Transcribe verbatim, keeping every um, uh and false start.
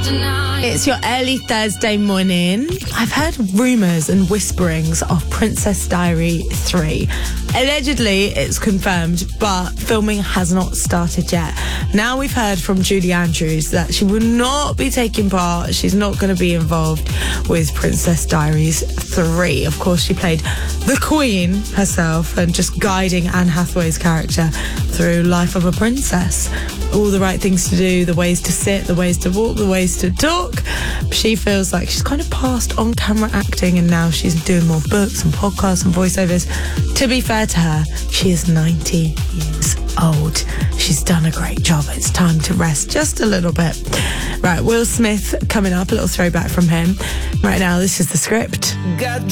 It's your early Thursday morning. I've heard rumours and whisperings of Princess Diary three. Allegedly, it's confirmed, but filming has not started yet. Now we've heard from Julie Andrews that she will not be taking part. She's not going to be involved with Princess Diaries three. Of course, she played the Queen herself and just guiding Anne Hathaway's character through life of a princess. All the right things to do, the ways to sit, the ways to walk, the ways to talk. She feels like she's kind of past on-camera acting and now she's doing more books and podcasts and voiceovers. To be fair to her, she is ninety years old. She's done a great job. It's time to rest just a little bit. Right, Will Smith coming up, a little throwback from him. Right now, this is The Script. Got